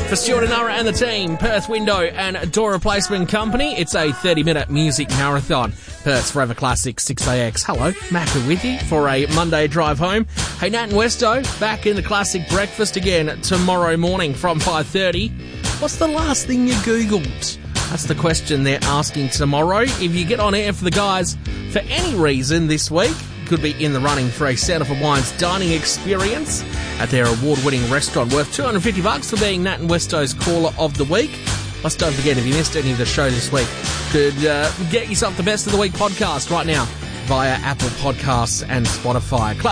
For Stuart and Nara and the team, Perth Window and Door Replacement Company, it's a 30-minute music marathon. Perth's Forever Classic 6AX. Hello, Macca with you for a Monday drive home. Hey, Nat and Westo, back in the Classic Breakfast again tomorrow morning from 5:30. What's the last thing you Googled? That's the question they're asking tomorrow. If you get on air for the guys for any reason this week, could be in the running for a Sound of Wine's dining experience at their award-winning restaurant worth $250 for being Nat and Westo's Caller of the Week. Plus, don't forget, if you missed any of the show this week, could get yourself the Best of the Week podcast right now via Apple Podcasts and Spotify.